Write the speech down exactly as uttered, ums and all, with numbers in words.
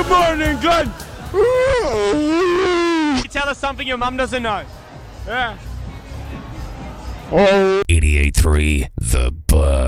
morning, Glenn. Tell us something your mum doesn't know. Yeah. eighty-eight point three The Buzz.